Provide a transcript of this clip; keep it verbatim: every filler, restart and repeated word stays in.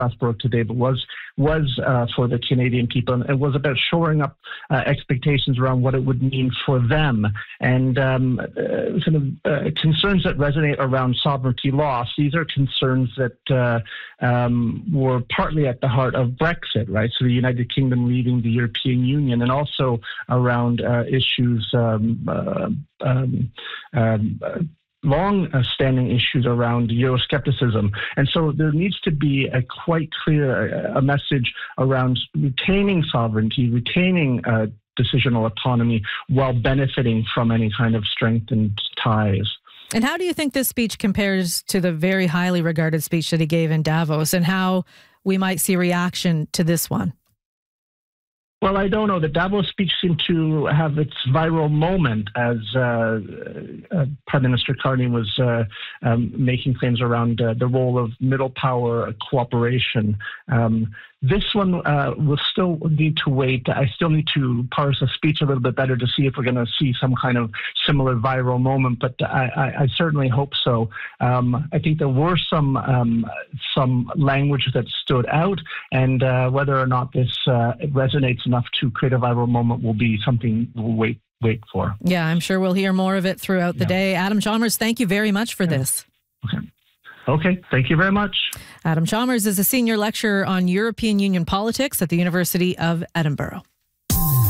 Strasbourg today, but was was uh, for the Canadian people, and it was about shoring up uh, expectations around what it would mean for them, and um, uh, sort of uh, concerns that resonate around sovereignty loss. These are concerns that uh, um, were partly at the heart of Brexit, right? So the United Kingdom leaving the European Union, and also around uh, issues. Um, uh, um, um, uh, long-standing issues around Euroscepticism. And so there needs to be a quite clear a message around retaining sovereignty, retaining uh, decisional autonomy while benefiting from any kind of strengthened ties. And how do you think this speech compares to the very highly regarded speech that he gave in Davos, and how we might see reaction to this one? Well, I don't know. The Davos speech seemed to have its viral moment as uh, uh, Prime Minister Carney was uh, um, making claims around uh, the role of middle power cooperation. Um, this one uh, will still need to wait. I still need to parse the speech a little bit better to see if we're going to see some kind of similar viral moment, but I, I, I certainly hope so. Um, I think there were some um, some language that stood out, and uh, whether or not this uh, resonates enough to create a viral moment will be something we'll wait wait for. Yeah, I'm sure we'll hear more of it throughout the yeah. day. Adam Chalmers, thank you very much for yeah. this. Okay. Okay, thank you very much. Adam Chalmers is a senior lecturer on European Union politics at the University of Edinburgh.